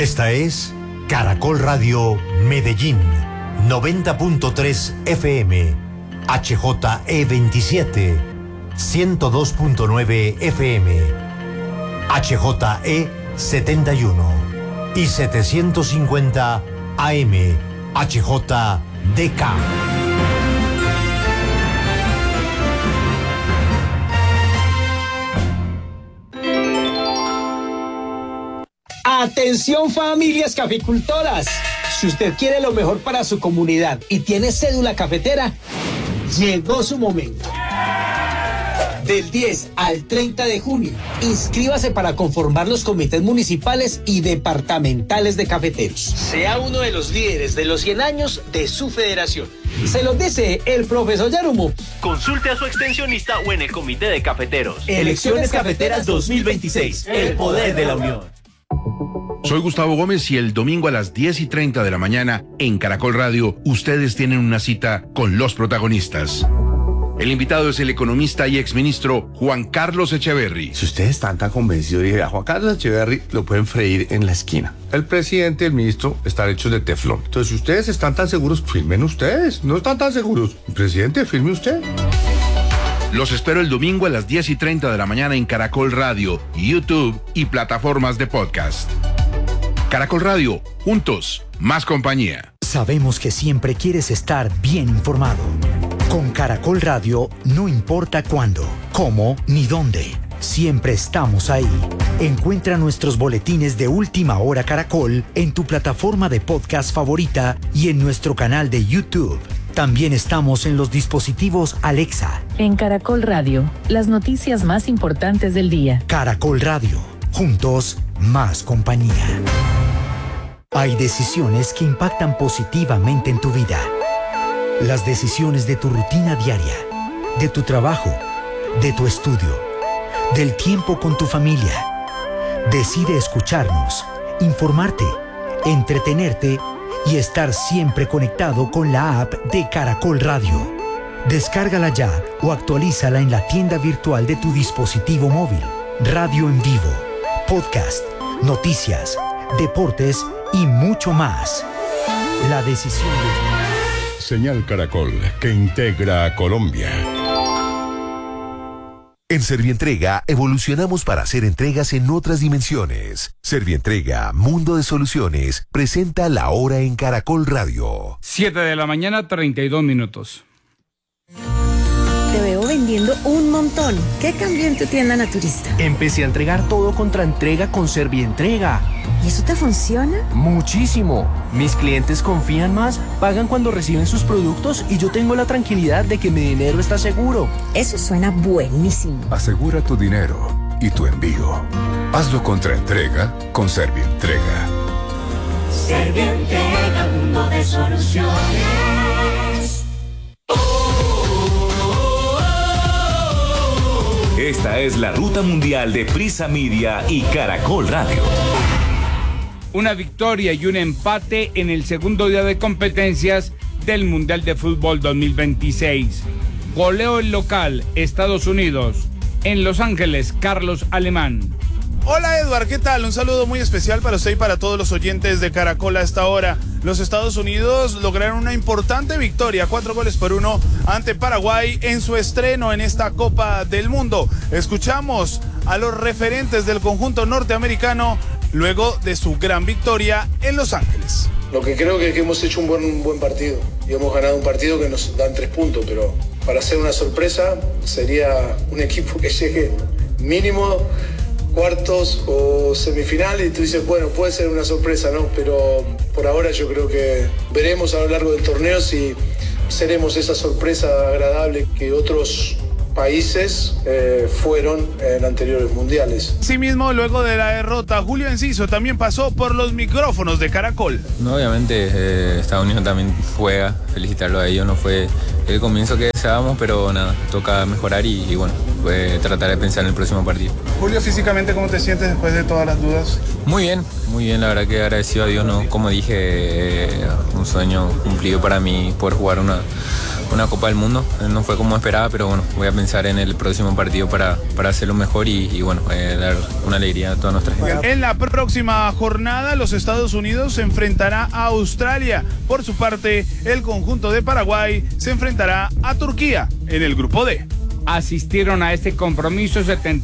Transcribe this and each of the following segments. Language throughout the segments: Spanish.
Esta es Caracol Radio Medellín, 90.3 FM, HJE27, 102.9 FM, HJE71 y 750 AM, HJDK. Atención familias caficultoras, si usted quiere lo mejor para su comunidad y tiene cédula cafetera, llegó su momento. Del 10 al 30 de junio, inscríbase para conformar los comités municipales y departamentales de cafeteros. Sea uno de los líderes de los 100 años de su federación. Se los dice el profesor Yarumo. Consulte a su extensionista o en el comité de cafeteros. Elecciones Cafeteras 2026, el poder de la unión. Soy Gustavo Gómez y el domingo a las 10:30 de la mañana en Caracol Radio, ustedes tienen una cita con los protagonistas. El invitado es el economista y exministro Juan Carlos Echeverry. Si ustedes están tan convencidos, dije, a Juan Carlos Echeverry lo pueden freír en la esquina. El presidente y el ministro están hechos de teflón. Entonces, si ustedes están tan seguros, firmen ustedes. No están tan seguros. Presidente, firme usted. Los espero el domingo a las 10:30 de la mañana en Caracol Radio, YouTube y plataformas de podcast. Caracol Radio, juntos, más compañía. Sabemos que siempre quieres estar bien informado. Con Caracol Radio, no importa cuándo, cómo ni dónde, siempre estamos ahí. Encuentra nuestros boletines de Última Hora Caracol en tu plataforma de podcast favorita y en nuestro canal de YouTube. También estamos en los dispositivos Alexa. En Caracol Radio, las noticias más importantes del día. Caracol Radio, juntos, más compañía. Hay decisiones que impactan positivamente en tu vida. Las decisiones de tu rutina diaria, de tu trabajo, de tu estudio, del tiempo con tu familia. Decide escucharnos, informarte, entretenerte y estar siempre conectado con la app de Caracol Radio. Descárgala ya o actualízala en la tienda virtual de tu dispositivo móvil. Radio en vivo, podcast, noticias, deportes y mucho más. La decisión de... Señal Caracol, que integra a Colombia. En Servientrega evolucionamos para hacer entregas en otras dimensiones. Servientrega, Mundo de Soluciones, presenta La Hora en Caracol Radio. 7:32 a.m. Te veo vendiendo un montón. ¿Qué cambió en tu tienda naturista? Empecé a entregar todo contra entrega con Servientrega. ¿Y eso te funciona? Muchísimo. Mis clientes confían más, pagan cuando reciben sus productos y yo tengo la tranquilidad de que mi dinero está seguro. Eso suena buenísimo. Asegura tu dinero y tu envío. Hazlo contra entrega con Servientrega. Servientrega, Mundo de Soluciones. Esta es la ruta mundial de Prisa Media y Caracol Radio. Una victoria y un empate en el segundo día de competencias del Mundial de Fútbol 2026. Goleo el local, Estados Unidos. En Los Ángeles, Carlos Alemán. Hola Edward, ¿qué tal? Un saludo muy especial para usted y para todos los oyentes de Caracol a esta hora. Los Estados Unidos lograron una importante victoria, 4-1 ante Paraguay en su estreno en esta Copa del Mundo. Escuchamos a los referentes del conjunto norteamericano luego de su gran victoria en Los Ángeles. Lo que creo que hemos hecho un buen partido y hemos ganado un partido que nos dan 3 puntos, pero para hacer una sorpresa sería un equipo que llegue mínimo cuartos o semifinales y tú dices, bueno, puede ser una sorpresa, ¿no? Pero por ahora yo creo que veremos a lo largo del torneo si seremos esa sorpresa agradable que otros países fueron en anteriores mundiales. Asimismo, luego de la derrota, Julio Enciso también pasó por los micrófonos de Caracol. No, obviamente Estados Unidos también juega, felicitarlo a ellos, no fue el comienzo que deseábamos, pero nada, toca mejorar y bueno, tratar de pensar en el próximo partido. Julio, físicamente, ¿cómo te sientes después de todas las dudas? Muy bien, la verdad que agradecido a Dios, ¿no? Como dije, un sueño cumplido para mí, poder jugar una Copa del Mundo. No fue como esperaba, pero bueno, voy a pensar en el próximo partido para hacerlo mejor y bueno, dar una alegría a toda nuestra gente. En la próxima jornada, los Estados Unidos se enfrentará a Australia. Por su parte, el conjunto de Paraguay se enfrentará a Turquía en el grupo D. Asistieron a este compromiso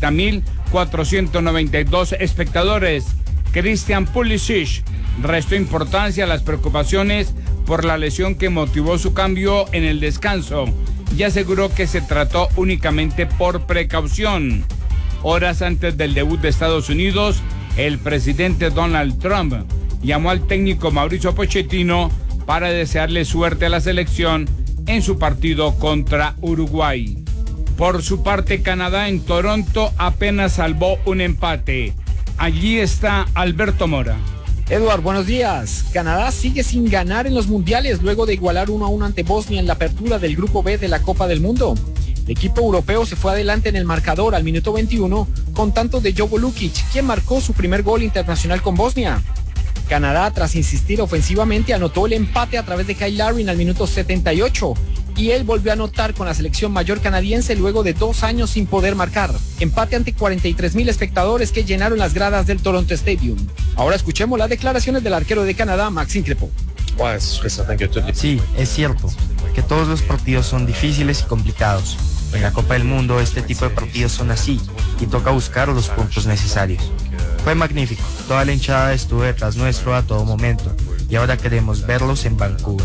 70.492 espectadores. Christian Pulisic restó importancia a las preocupaciones por la lesión que motivó su cambio en el descanso y aseguró que se trató únicamente por precaución. Horas antes del debut de Estados Unidos, el presidente Donald Trump llamó al técnico Mauricio Pochettino para desearle suerte a la selección en su partido contra Uruguay. Por su parte, Canadá en Toronto apenas salvó un empate. Allí está Alberto Mora. Eduard, buenos días. Canadá sigue sin ganar en los mundiales luego de igualar 1-1 ante Bosnia en la apertura del Grupo B de la Copa del Mundo. El equipo europeo se fue adelante en el marcador al minuto 21 con tanto de Jovo Lukic, quien marcó su primer gol internacional con Bosnia. Canadá, tras insistir ofensivamente, anotó el empate a través de Kyle Larin al minuto 78 y él volvió a anotar con la selección mayor canadiense luego de 2 años sin poder marcar. Empate ante 43,000 espectadores que llenaron las gradas del Toronto Stadium. Ahora escuchemos las declaraciones del arquero de Canadá, Maxime Crépeau. Sí, es cierto que todos los partidos son difíciles y complicados. En la Copa del Mundo este tipo de partidos son así y toca buscar los puntos necesarios. Fue magnífico, toda la hinchada estuvo detrás nuestro a todo momento y ahora queremos verlos en Vancouver.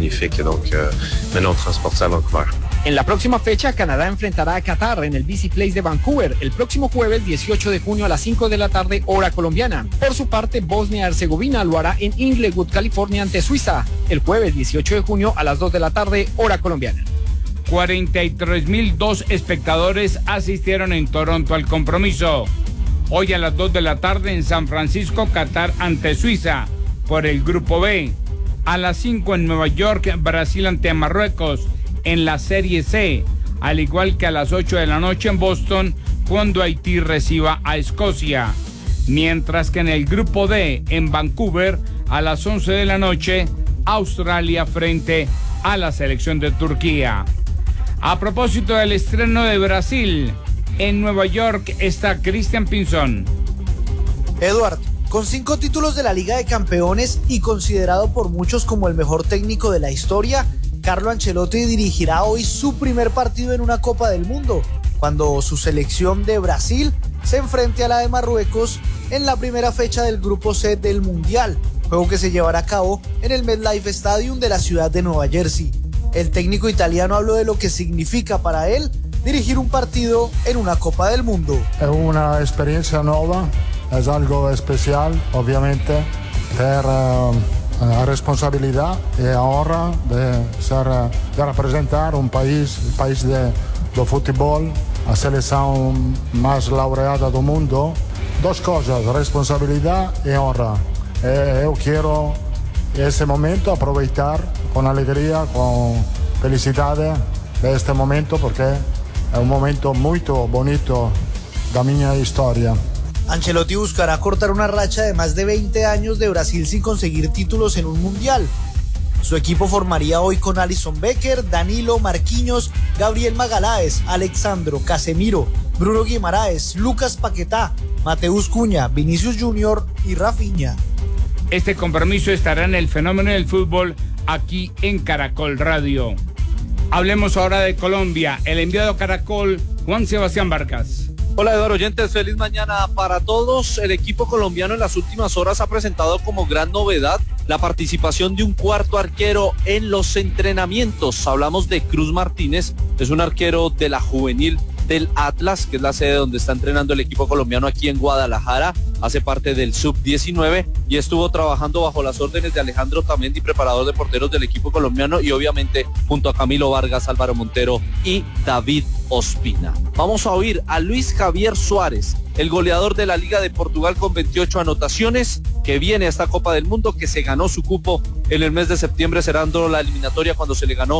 En la próxima fecha, Canadá enfrentará a Qatar en el BC Place de Vancouver el próximo jueves 18 de junio a las 5 de la tarde, hora colombiana. Por su parte, Bosnia-Herzegovina lo hará en Inglewood, California, ante Suiza el jueves 18 de junio a las 2 de la tarde, hora colombiana. 43,002 espectadores asistieron en Toronto al compromiso. Hoy a las 2 de la tarde en San Francisco, Qatar ante Suiza por el Grupo B. A las 5 en Nueva York, Brasil ante Marruecos en la Serie C. Al igual que a las 8 de la noche en Boston, cuando Haití reciba a Escocia. Mientras que en el Grupo D, en Vancouver, a las 11 de la noche, Australia frente a la selección de Turquía. A propósito del estreno de Brasil, en Nueva York está Cristian Pinzón. Eduard, con 5 títulos de la Liga de Campeones y considerado por muchos como el mejor técnico de la historia, Carlo Ancelotti dirigirá hoy su primer partido en una Copa del Mundo, cuando su selección de Brasil se enfrente a la de Marruecos en la primera fecha del Grupo C del Mundial, juego que se llevará a cabo en el MetLife Stadium de la ciudad de Nueva Jersey. El técnico italiano habló de lo que significa para él dirigir un partido en una Copa del Mundo. Es una experiencia nueva, es algo especial, obviamente, per responsabilidad y ahora de representar un país, el país de fútbol, la selección más laureada del mundo. 2 cosas, responsabilidad y honra. Yo quiero ese momento aprovechar con alegría, con felicidad de este momento porque es un momento muy bonito de mi historia. Ancelotti buscará cortar una racha de más de 20 años de Brasil sin conseguir títulos en un mundial. Su equipo formaría hoy con Alisson Becker, Danilo, Marquinhos, Gabriel Magalhães, Alexandro, Casemiro, Bruno Guimaraes, Lucas Paquetá, Mateus Cunha, Vinicius Junior y Rafinha. Este compromiso estará en el fenómeno del fútbol aquí en Caracol Radio. Hablemos ahora de Colombia. El enviado Caracol, Juan Sebastián Vargas. Hola Eduardo oyentes, feliz mañana para todos. El equipo colombiano en las últimas horas ha presentado como gran novedad la participación de un cuarto arquero en los entrenamientos. Hablamos de Cruz Martínez, es un arquero de la juvenil del Atlas, que es la sede donde está entrenando el equipo colombiano aquí en Guadalajara, hace parte del Sub-19 y estuvo trabajando bajo las órdenes de Alejandro Tamendi, preparador de porteros del equipo colombiano, y obviamente junto a Camilo Vargas, Álvaro Montero y David Ospina. Vamos a oír a Luis Javier Suárez, el goleador de la Liga de Portugal con 28 anotaciones, que viene a esta Copa del Mundo, que se ganó su cupo en el mes de septiembre, cerrando la eliminatoria cuando se le ganó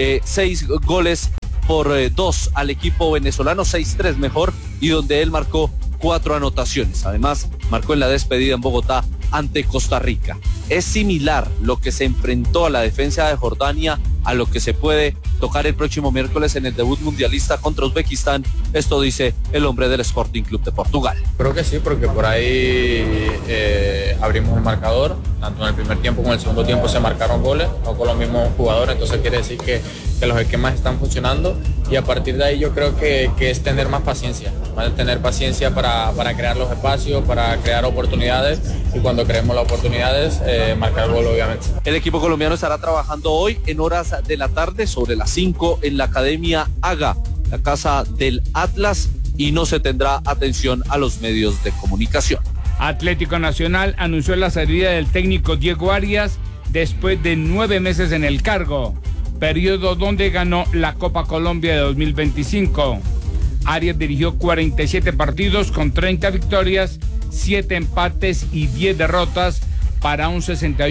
6 goles por 2 al equipo venezolano, 6-3 mejor, y donde él marcó 4 anotaciones. Además, marcó en la despedida en Bogotá ante Costa Rica. Es similar lo que se enfrentó a la defensa de Jordania a lo que se puede tocar el próximo miércoles en el debut mundialista contra Uzbekistán. Esto dice el hombre del Sporting Club de Portugal. Creo que sí, porque por ahí abrimos el marcador, tanto en el primer tiempo como en el segundo tiempo se marcaron goles, no con los mismos jugadores, entonces quiere decir que los esquemas están funcionando y a partir de ahí yo creo que es tener más paciencia para crear los espacios, para crear oportunidades y cuando creemos las oportunidades marcar gol obviamente. El equipo colombiano estará trabajando hoy en horas de la tarde sobre las 5 en la Academia Haga, la casa del Atlas, y no se tendrá atención a los medios de comunicación. Atlético Nacional anunció la salida del técnico Diego Arias después de 9 meses en el cargo, periodo donde ganó la Copa Colombia de 2025. Arias dirigió 47 partidos con 30 victorias, 7 empates y 10 derrotas para un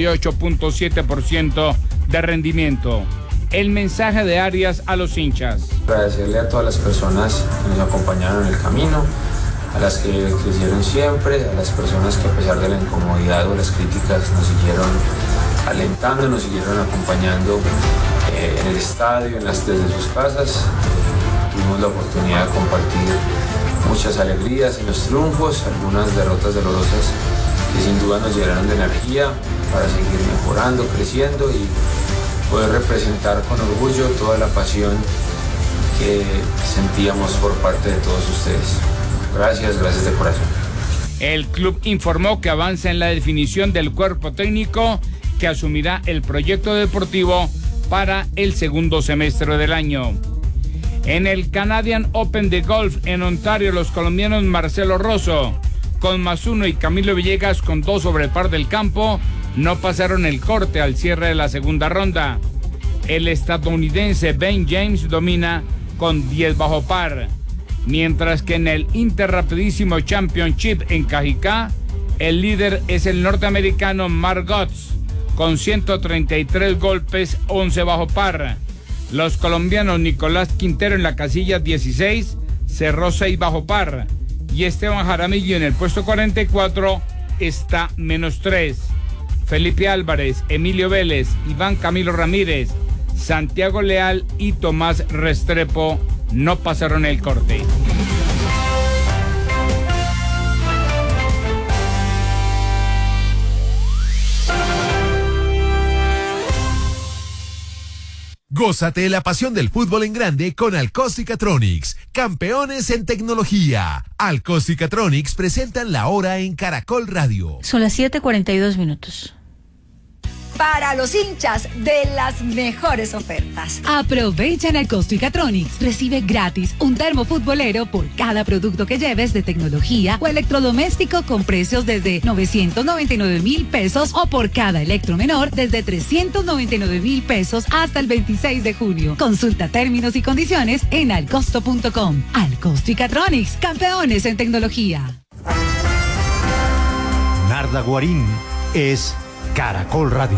68.7% de rendimiento. El mensaje de Arias a los hinchas. Agradecerle a todas las personas que nos acompañaron en el camino, a las que crecieron siempre, a las personas que a pesar de la incomodidad o las críticas nos siguieron alentando, nos siguieron acompañando en el estadio, desde sus casas. Tuvimos la oportunidad de compartir muchas alegrías en los triunfos, algunas derrotas dolorosas que sin duda nos llenaron de energía para seguir mejorando, creciendo y poder representar con orgullo toda la pasión que sentíamos por parte de todos ustedes. Gracias de corazón. El club informó que avanza en la definición del cuerpo técnico que asumirá el proyecto deportivo para el segundo semestre del año. En el Canadian Open de Golf en Ontario, los colombianos Marcelo Rosso con +1 y Camilo Villegas con 2 sobre el par del campo no pasaron el corte al cierre de la segunda ronda. El estadounidense Ben James domina con 10 bajo par, mientras que en el Interrapidísimo Championship en Cajicá, el líder es el norteamericano Mark Gotts con 133 golpes, 11 bajo par. Los colombianos Nicolás Quintero en la casilla 16 cerró 6 bajo par y Esteban Jaramillo en el puesto 44 está -3. Felipe Álvarez, Emilio Vélez, Iván Camilo Ramírez, Santiago Leal y Tomás Restrepo no pasaron el corte. Gózate la pasión del fútbol en grande con Alcosticatronics, campeones en tecnología. Alcosticatronics presentan la hora en Caracol Radio. Son las 7:42. Para los hinchas de las mejores ofertas. Aprovecha en Alcosticatronics. Recibe gratis un termo futbolero por cada producto que lleves de tecnología o electrodoméstico con precios desde 999,000 pesos o por cada electromenor desde 399,000 pesos hasta el 26 de junio. Consulta términos y condiciones en alcosto.com. Alcosticatronics, campeones en tecnología. Narda Guarín es Caracol Radio.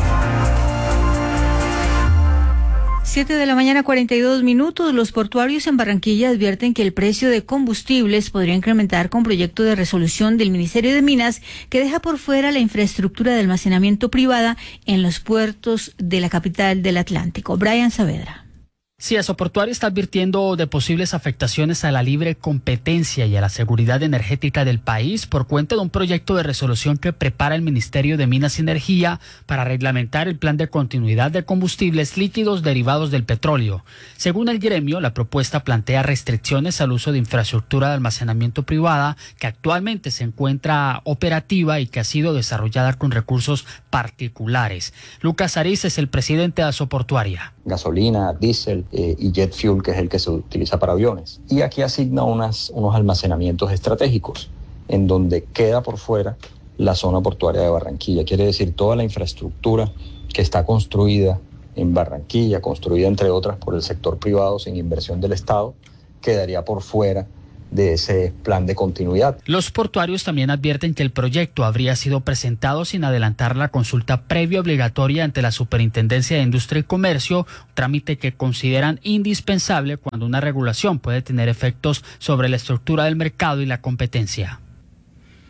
7:42. Los portuarios en Barranquilla advierten que el precio de combustibles podría incrementar con proyecto de resolución del Ministerio de Minas que deja por fuera la infraestructura de almacenamiento privada en los puertos de la capital del Atlántico. Brian Saavedra. Sí, Asoportuario está advirtiendo de posibles afectaciones a la libre competencia y a la seguridad energética del país por cuenta de un proyecto de resolución que prepara el Ministerio de Minas y Energía para reglamentar el plan de continuidad de combustibles líquidos derivados del petróleo. Según el gremio, la propuesta plantea restricciones al uso de infraestructura de almacenamiento privada que actualmente se encuentra operativa y que ha sido desarrollada con recursos particulares. Lucas Ariz es el presidente de Asoportuaria. Gasolina, diésel y jet fuel, que es el que se utiliza para aviones. Y aquí asigna unos almacenamientos estratégicos en donde queda por fuera la zona portuaria de Barranquilla. Quiere decir toda la infraestructura que está construida en Barranquilla, construida entre otras por el sector privado sin inversión del Estado, quedaría por fuera de ese plan de continuidad. Los portuarios también advierten que el proyecto habría sido presentado sin adelantar la consulta previa obligatoria ante la Superintendencia de Industria y Comercio, trámite que consideran indispensable cuando una regulación puede tener efectos sobre la estructura del mercado y la competencia.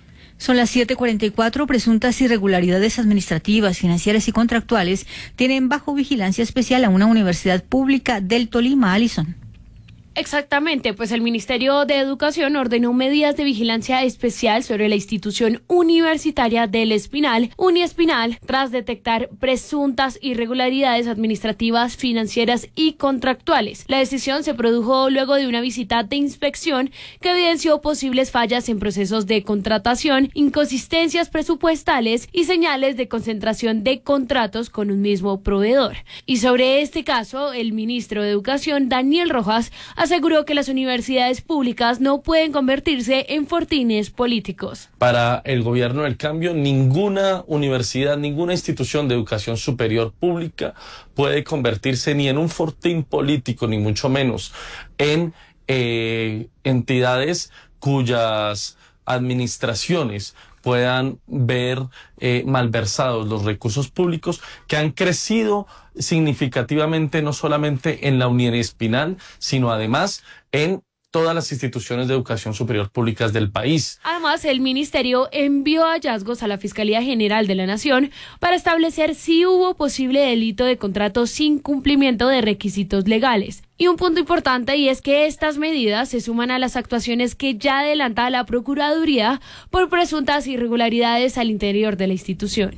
Son las 7:44. Presuntas irregularidades administrativas, financieras y contractuales tienen bajo vigilancia especial a una universidad pública del Tolima. Alison. Exactamente, pues el Ministerio de Educación ordenó medidas de vigilancia especial sobre la institución universitaria del Espinal, Uniespinal, tras detectar presuntas irregularidades administrativas, financieras y contractuales. La decisión se produjo luego de una visita de inspección que evidenció posibles fallas en procesos de contratación, inconsistencias presupuestales y señales de concentración de contratos con un mismo proveedor. Y sobre este caso, el ministro de Educación, Daniel Rojas, aseguró que las universidades públicas no pueden convertirse en fortines políticos. Para el gobierno del cambio, ninguna universidad, ninguna institución de educación superior pública puede convertirse ni en un fortín político, ni mucho menos en entidades cuyas administraciones puedan ver malversados los recursos públicos que han crecido significativamente no solamente en la Uniespinal, sino además en todas las instituciones de educación superior públicas del país. Además, el ministerio envió hallazgos a la Fiscalía General de la Nación para establecer si hubo posible delito de contrato sin cumplimiento de requisitos legales. Y un punto importante, y es que estas medidas se suman a las actuaciones que ya adelanta la Procuraduría por presuntas irregularidades al interior de la institución.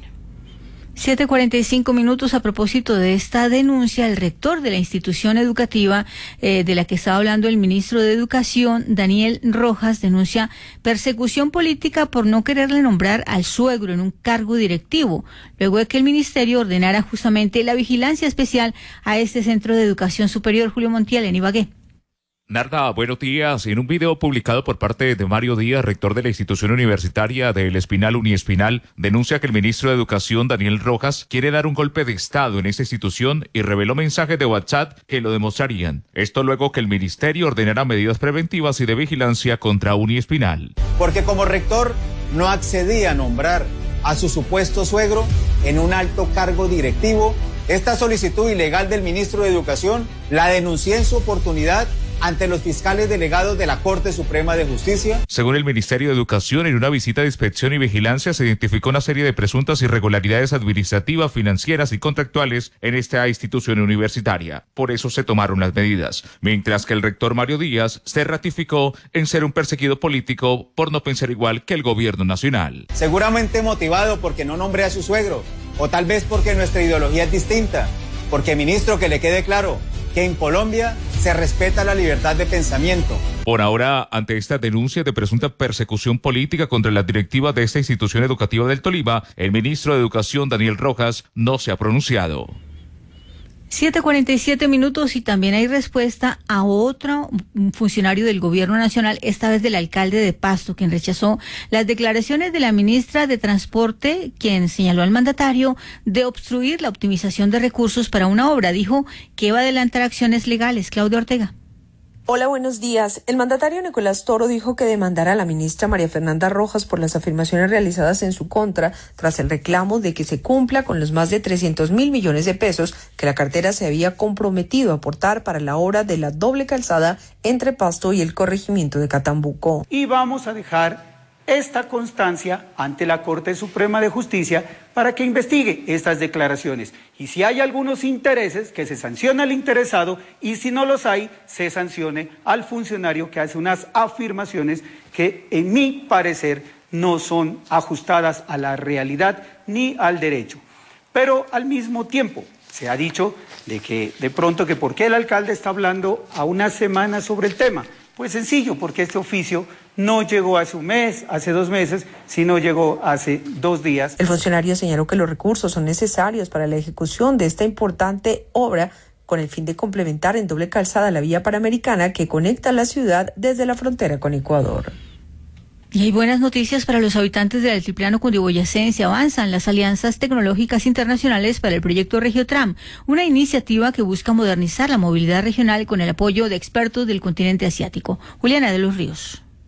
7:45. A propósito de esta denuncia, el rector de la institución educativa de la que estaba hablando el ministro de Educación, Daniel Rojas, denuncia persecución política por no quererle nombrar al suegro en un cargo directivo, luego de que el ministerio ordenara justamente la vigilancia especial a este centro de educación superior. Julio Montiel, en Ibagué. Narda, buenos días. En un video publicado por parte de Mario Díaz, rector de la institución universitaria del Espinal, Uniespinal, denuncia que el ministro de Educación, Daniel Rojas, quiere dar un golpe de Estado en esta institución y reveló mensajes de WhatsApp que lo demostrarían. Esto luego que el ministerio ordenara medidas preventivas y de vigilancia contra Uniespinal. Porque como rector no accedí a nombrar a su supuesto suegro en un alto cargo directivo, esta solicitud ilegal del ministro de Educación la denuncié en su oportunidad ante los fiscales delegados de la Corte Suprema de Justicia. Según el Ministerio de Educación, en una visita de inspección y vigilancia se identificó una serie de presuntas irregularidades administrativas, financieras y contractuales en esta institución universitaria. Por eso se tomaron las medidas, mientras que el rector Mario Díaz se ratificó en ser un perseguido político por no pensar igual que el gobierno nacional. Seguramente motivado porque no nombré a su suegro, o tal vez porque nuestra ideología es distinta, porque ministro, que le quede claro que en Colombia se respeta la libertad de pensamiento. Por ahora, ante esta denuncia de presunta persecución política contra las directivas de esta institución educativa del Tolima, el ministro de Educación, Daniel Rojas, no se ha pronunciado. 7:47. Y también hay respuesta a otro funcionario del gobierno nacional, esta vez del alcalde de Pasto, quien rechazó las declaraciones de la ministra de Transporte, quien señaló al mandatario de obstruir la optimización de recursos para una obra. Dijo que iba a adelantar acciones legales. Claudia Ortega. Hola, buenos días. El mandatario Nicolás Toro dijo que demandará a la ministra María Fernanda Rojas por las afirmaciones realizadas en su contra tras el reclamo de que se cumpla con los más de 300.000 millones de pesos que la cartera se había comprometido a aportar para la obra de la doble calzada entre Pasto y el corregimiento de Catambuco. Y vamos a dejar esta constancia ante la Corte Suprema de Justicia para que investigue estas declaraciones. Y si hay algunos intereses, que se sancione al interesado, y si no los hay, se sancione al funcionario que hace unas afirmaciones que, en mi parecer, no son ajustadas a la realidad ni al derecho. Pero al mismo tiempo, se ha dicho de que de pronto que por qué el alcalde está hablando a una semana sobre el tema. Pues sencillo, porque este oficio no llegó hace un mes, hace 2 meses, sino llegó hace 2 días. El funcionario señaló que los recursos son necesarios para la ejecución de esta importante obra con el fin de complementar en doble calzada la vía panamericana que conecta la ciudad desde la frontera con Ecuador. Y hay buenas noticias para los habitantes del altiplano cundiboyacense. Avanzan las alianzas tecnológicas internacionales para el proyecto Regiotram, una iniciativa que busca modernizar la movilidad regional con el apoyo de expertos del continente asiático. Juliana de los Ríos.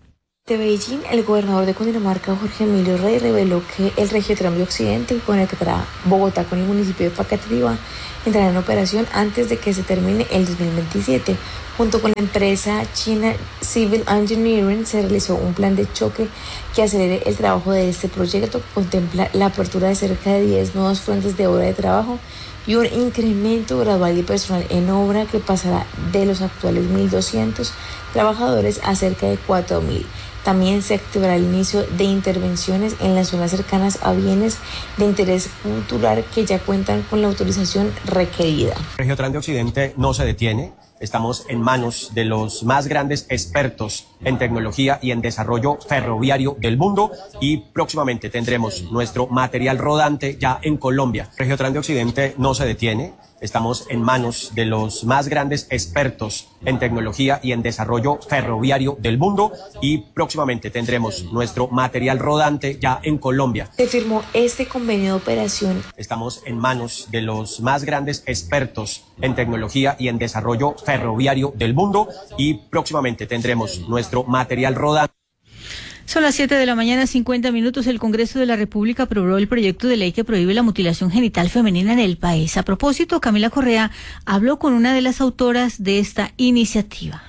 De Beijing, el gobernador de Cundinamarca, Jorge Emilio Rey, reveló que el Regiotram de Occidente, que conectará Bogotá con el municipio de Facatativá, entrará en operación antes de que se termine el 2027. Junto con la empresa china Civil Engineering, se realizó un plan de choque que acelere el trabajo de este proyecto. Contempla la apertura de cerca de 10 nuevos frentes de obra de trabajo y un incremento gradual de personal en obra que pasará de los actuales 1.200 trabajadores a cerca de 4.000. También se activará el inicio de intervenciones en las zonas cercanas a bienes de interés cultural que ya cuentan con la autorización requerida. Regiotram de Occidente no se detiene. Estamos en manos de los más grandes expertos en tecnología y en desarrollo ferroviario del mundo y próximamente tendremos nuestro material rodante ya en Colombia. Regiotram de Occidente no se detiene. Estamos en manos de los más grandes expertos en tecnología y en desarrollo ferroviario del mundo y próximamente tendremos nuestro material rodante ya en Colombia. Se firmó este convenio de operación. Estamos en manos de los más grandes expertos en tecnología y en desarrollo ferroviario del mundo y próximamente tendremos nuestro material rodante. Son las 7 de la mañana, 50 minutos. El Congreso de la República aprobó el proyecto de ley que prohíbe la mutilación genital femenina en el país. A propósito, Camila Correa habló con una de las autoras de esta iniciativa.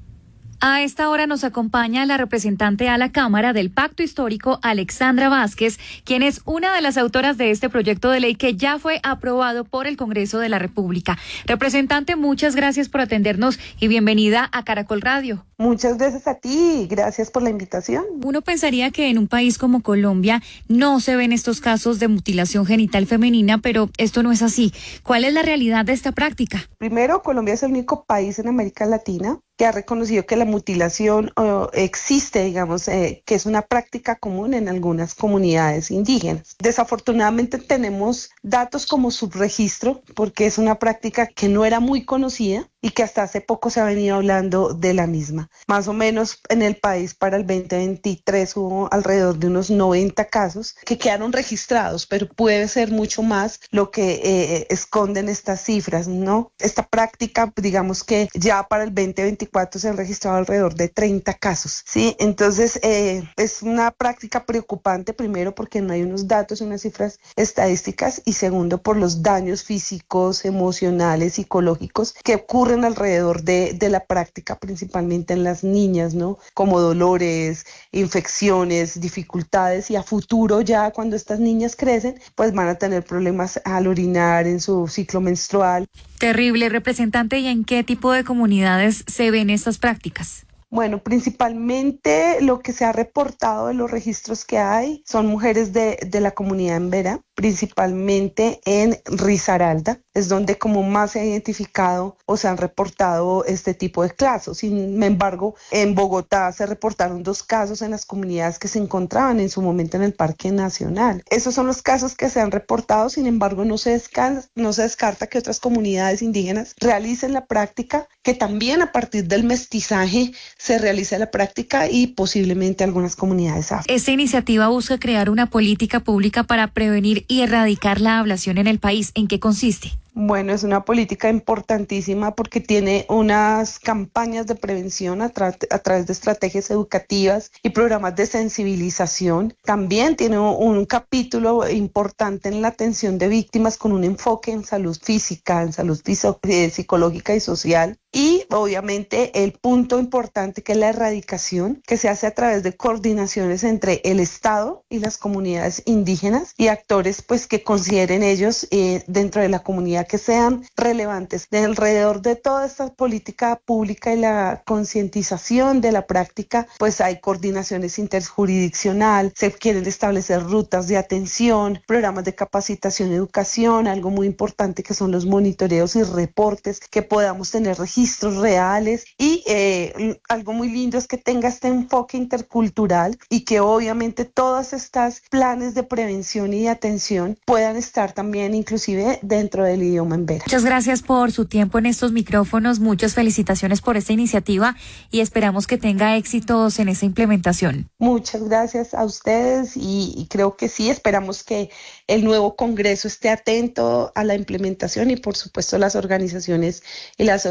A esta hora nos acompaña la representante a la Cámara del Pacto Histórico, Alexandra Vázquez, quien es una de las autoras de este proyecto de ley que ya fue aprobado por el Congreso de la República. Representante, muchas gracias por atendernos y bienvenida a Caracol Radio. Muchas gracias a ti, gracias por la invitación. Uno pensaría que en un país como Colombia no se ven estos casos de mutilación genital femenina, pero esto no es así. ¿Cuál es la realidad de esta práctica? Primero, Colombia es el único país en América Latina que ha reconocido que la mutilación existe, digamos, que es una práctica común en algunas comunidades indígenas. Desafortunadamente tenemos datos como subregistro, porque es una práctica que no era muy conocida y que hasta hace poco se ha venido hablando de la misma. Más o menos en el país para el 2023 hubo alrededor de unos 90 casos que quedaron registrados, pero puede ser mucho más lo que esconden estas cifras, ¿no? Esta práctica, digamos que ya para el 2024 se han registrado alrededor de 30 casos, ¿sí? Entonces es una práctica preocupante, primero porque no hay unos datos, unas cifras estadísticas, y segundo por los daños físicos, emocionales, psicológicos que ocurren alrededor de la práctica, principalmente en las niñas, ¿no? Como dolores, infecciones, dificultades, y a futuro ya cuando estas niñas crecen, pues van a tener problemas al orinar, en su ciclo menstrual. Terrible, representante, ¿y en qué tipo de comunidades se ven estas prácticas? Bueno, principalmente lo que se ha reportado de los registros que hay son mujeres de la comunidad embera, principalmente en Risaralda, es donde como más se ha identificado o se han reportado este tipo de casos. Sin embargo, en Bogotá se reportaron 2 casos en las comunidades que se encontraban en su momento en el Parque Nacional. Esos son los casos que se han reportado, sin embargo no se descarta que otras comunidades indígenas realicen la práctica, que también a partir del mestizaje se realiza la práctica, y posiblemente algunas comunidades afro. Esta iniciativa busca crear una política pública para prevenir y erradicar la ablación en el país. ¿En qué consiste? Bueno, es una política importantísima porque tiene unas campañas de prevención a través de estrategias educativas y programas de sensibilización. También tiene un capítulo importante en la atención de víctimas con un enfoque en salud física, en salud psicológica y social. Y obviamente el punto importante, que es la erradicación, que se hace a través de coordinaciones entre el Estado y las comunidades indígenas y actores pues que consideren ellos dentro de la comunidad que sean relevantes. De alrededor de toda esta política pública y la concientización de la práctica, pues hay coordinaciones interjurisdiccional, se quieren establecer rutas de atención, programas de capacitación y educación, algo muy importante que son los monitoreos y reportes, que podamos tener registros reales, y algo muy lindo es que tenga este enfoque intercultural y que obviamente todos estos planes de prevención y de atención puedan estar también inclusive dentro del idioma embera. Muchas gracias por su tiempo en estos micrófonos, muchas felicitaciones por esta iniciativa y esperamos que tenga éxitos en esa implementación. Muchas gracias a ustedes y creo que sí, esperamos que el nuevo Congreso esté atento a la implementación y por supuesto las organizaciones y la sociedad civil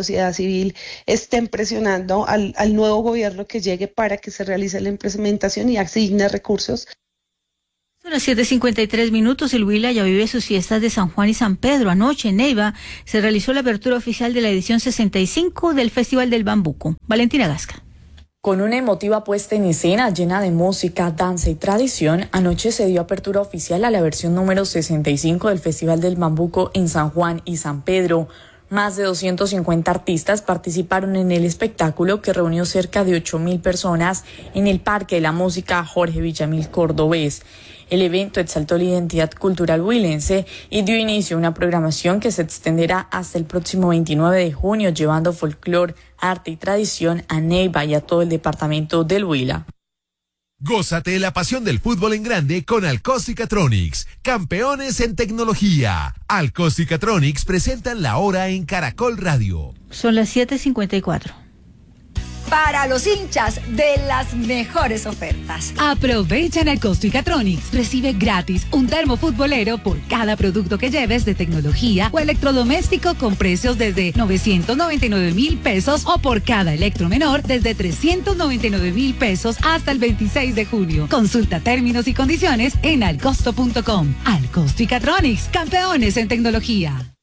civil estén presionando al nuevo gobierno que llegue para que se realice la implementación y asigne recursos. Son las 7:53. El Huila ya vive sus fiestas de San Juan y San Pedro. Anoche en Neiva se realizó la apertura oficial de la edición 65 del Festival del Bambuco. Valentina Gasca. Con una emotiva puesta en escena llena de música, danza y tradición, anoche se dio apertura oficial a la versión número 65 del Festival del Bambuco en San Juan y San Pedro. Más de 250 artistas participaron en el espectáculo que reunió cerca de 8.000 personas en el Parque de la Música Jorge Villamil Cordobés. El evento exaltó la identidad cultural huilense y dio inicio a una programación que se extenderá hasta el próximo 29 de junio, llevando folclore, arte y tradición a Neiva y a todo el departamento del Huila. Gózate la pasión del fútbol en grande con Alcóstica-Tronics, campeones en tecnología. Alcóstica-Tronics presentan la hora en Caracol Radio. Son las 7:54. Para los hinchas de las mejores ofertas. Aprovecha en Alcóstica-Tronics. Recibe gratis un termo futbolero por cada producto que lleves de tecnología o electrodoméstico con precios desde 999,000 pesos o por cada electromenor desde 399,000 pesos hasta el 26 de junio. Consulta términos y condiciones en alcosto.com. Alcóstica-Tronics, campeones en tecnología.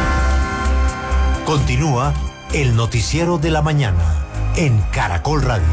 Continúa el noticiero de la mañana en Caracol Radio.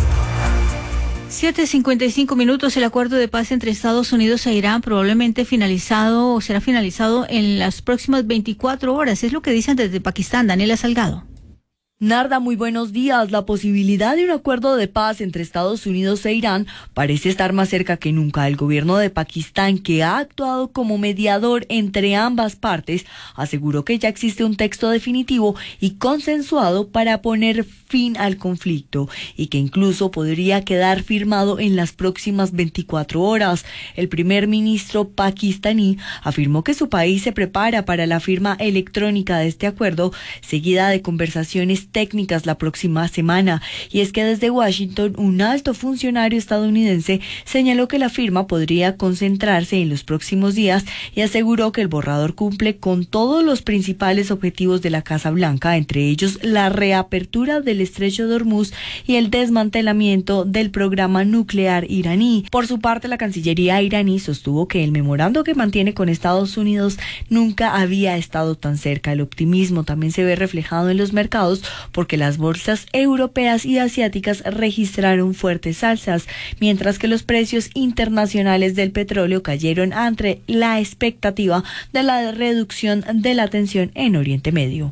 7:55. El acuerdo de paz entre Estados Unidos e Irán probablemente será finalizado en las próximas 24 horas. Es lo que dicen desde Pakistán. Daniela Salgado. Narda, muy buenos días. La posibilidad de un acuerdo de paz entre Estados Unidos e Irán parece estar más cerca que nunca. El gobierno de Pakistán, que ha actuado como mediador entre ambas partes, aseguró que ya existe un texto definitivo y consensuado para poner fin al conflicto y que incluso podría quedar firmado en las próximas 24 horas. El primer ministro pakistaní afirmó que su país se prepara para la firma electrónica de este acuerdo, seguida de conversaciones técnicas la próxima semana. Y es que desde Washington, un alto funcionario estadounidense señaló que la firma podría concentrarse en los próximos días y aseguró que el borrador cumple con todos los principales objetivos de la Casa Blanca, entre ellos la reapertura del estrecho de Hormuz y el desmantelamiento del programa nuclear iraní. Por su parte, la Cancillería iraní sostuvo que el memorando que mantiene con Estados Unidos nunca había estado tan cerca. El optimismo también se ve reflejado en los mercados, porque las bolsas europeas y asiáticas registraron fuertes alzas, mientras que los precios internacionales del petróleo cayeron ante la expectativa de la reducción de la tensión en Oriente Medio.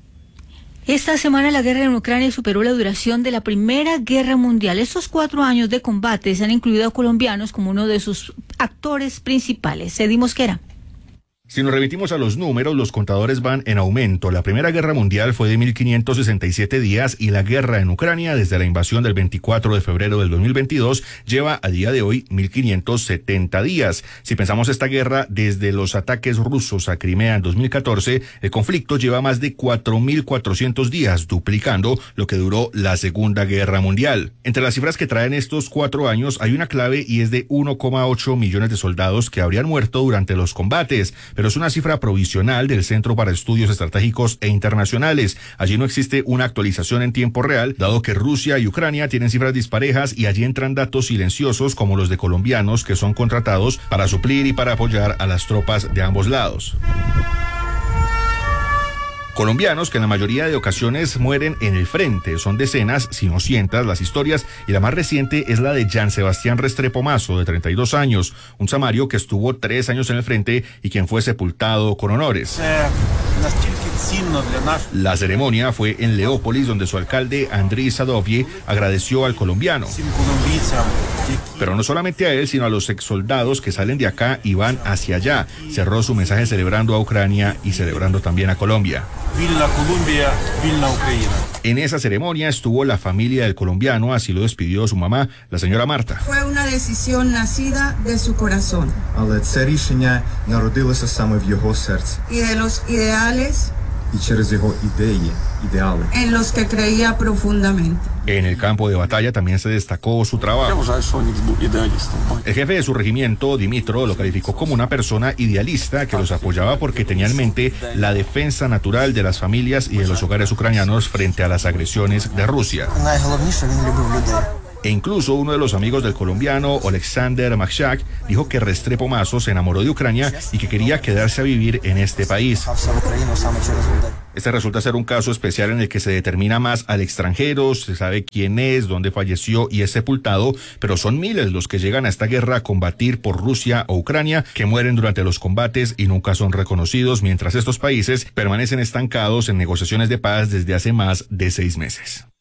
Esta semana la guerra en Ucrania superó la duración de la Primera Guerra Mundial. Estos 4 años de combates han incluido a colombianos como uno de sus actores principales. Cedi Mosquera. Si nos remitimos a los números, los contadores van en aumento. La Primera Guerra Mundial fue de 1.567 días y la guerra en Ucrania, desde la invasión del 24 de febrero del 2022, lleva a día de hoy 1.570 días. Si pensamos esta guerra desde los ataques rusos a Crimea en 2014, el conflicto lleva más de 4.400 días, duplicando lo que duró la Segunda Guerra Mundial. Entre las cifras que traen estos 4 años hay una clave y es de 1,8 millones de soldados que habrían muerto durante los combates, pero es una cifra provisional del Centro para Estudios Estratégicos e Internacionales. Allí no existe una actualización en tiempo real, dado que Rusia y Ucrania tienen cifras disparejas y allí entran datos silenciosos como los de colombianos que son contratados para suplir y para apoyar a las tropas de ambos lados. Colombianos que en la mayoría de ocasiones mueren en el frente. Son decenas, si no cientos, las historias, y la más reciente es la de Jan Sebastián Restrepo Mazo, de 32 años, un samario que estuvo 3 años en el frente y quien fue sepultado con honores. La ceremonia fue en Leópolis, donde su alcalde, Andriy Sadovye, agradeció al colombiano. Pero no solamente a él, sino a los exsoldados que salen de acá y van hacia allá. Cerró su mensaje celebrando a Ucrania y celebrando también a Colombia. Vilna Colombia, Vilna Ucrania. En esa ceremonia estuvo la familia del colombiano, así lo despidió su mamá, la señora Marta. Fue una decisión nacida de su corazón. Але це рішення народилося саме в його серці. Y de los ideales en los que creía profundamente. En el campo de batalla también se destacó su trabajo. El jefe de su regimiento, Dimitro, lo calificó como una persona idealista que los apoyaba porque tenía en mente la defensa natural de las familias y de los hogares ucranianos frente a las agresiones de Rusia. E incluso uno de los amigos del colombiano, Oleksandr Makshak, dijo que Restrepo Mazo se enamoró de Ucrania y que quería quedarse a vivir en este país. Este resulta ser un caso especial en el que se determina más al extranjero, se sabe quién es, dónde falleció y es sepultado, pero son miles los que llegan a esta guerra a combatir por Rusia o Ucrania, que mueren durante los combates y nunca son reconocidos, mientras estos países permanecen estancados en negociaciones de paz desde hace más de 6 meses.